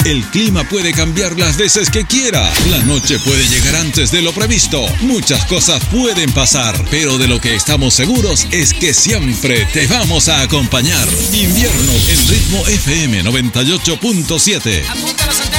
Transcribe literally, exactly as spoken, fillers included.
El clima puede cambiar las veces que quiera. La noche puede llegar antes de lo previsto. Muchas cosas pueden pasar, pero de lo que estamos seguros es que siempre te vamos a acompañar. Invierno en Ritmo F M noventa y ocho punto siete. Apúntalos